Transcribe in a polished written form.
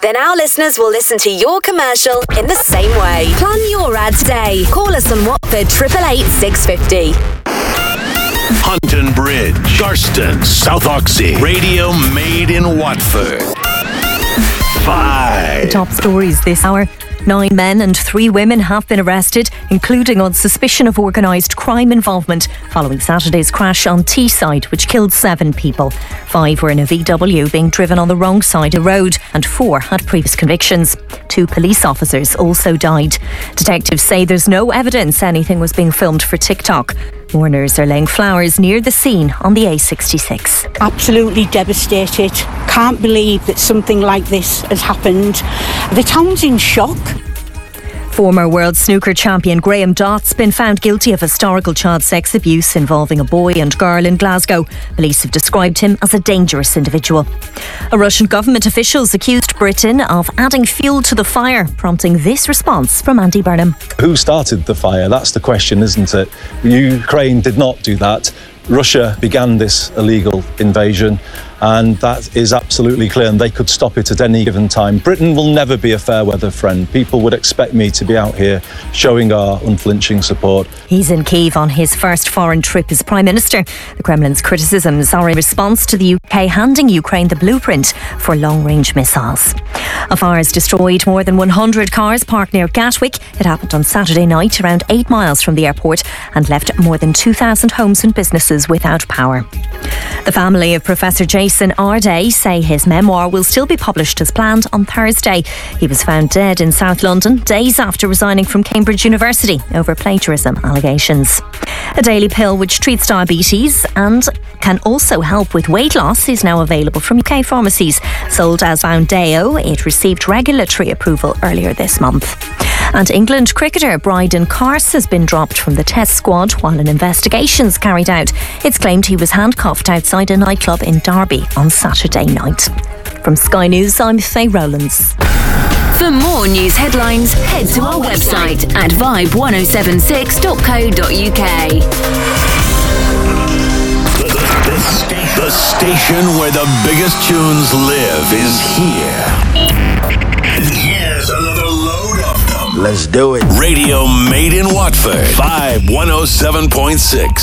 then our listeners will listen to your commercial in the same way. Plan your ad today. Call us on Watford 888 650. Hunton Bridge, Garston, South Oxy. Radio made in Watford. 5. Top stories this hour. 9 men and 3 women have been arrested, including on suspicion of organised crime involvement following Saturday's crash on Teesside, which killed 7 people. 5 were in a VW being driven on the wrong side of the road, and 4 had previous convictions. 2 police officers also died. Detectives say there's no evidence anything was being filmed for TikTok. Mourners are laying flowers near the scene on the A66. Absolutely devastated. Can't believe that something like this has happened. The town's in shock. Former world snooker champion Graham Dott's been found guilty of historical child sex abuse involving a boy and girl in Glasgow. Police have described him as a dangerous individual. A Russian government officials accused Britain of adding fuel to the fire, prompting this response from Andy Burnham. Who started the fire? That's the question, isn't it? Ukraine did not do that. Russia began this illegal invasion, and that is absolutely clear, and they could stop it at any given time. Britain will never be a fair weather friend. People would expect me to be out here showing our unflinching support. He's in Kyiv on his first foreign trip as Prime Minister. The Kremlin's criticisms are in response to the UK handing Ukraine the blueprint for long-range missiles. A fire has destroyed more than 100 cars parked near Gatwick. It happened on Saturday night, around 8 miles from the airport, and left more than 2,000 homes and businesses without power. The family of Professor Jason Arday say his memoir will still be published as planned on Thursday. He was found dead in South London days after resigning from Cambridge University over plagiarism allegations. A daily pill which treats diabetes and can also help with weight loss is now available from UK pharmacies. Sold as Foundeo, it received regulatory approval earlier this month. And England cricketer Bryden Carse has been dropped from the Test squad while an investigation is carried out. It's claimed he was handcuffed outside a nightclub in Derby on Saturday night. From Sky News, I'm Faye Rowlands. For more news headlines, head to our website at vibe1076.co.uk. The station where the biggest tunes live is here. Here's another load of them. Let's do it. Radio made in Watford. Vibe 107.6.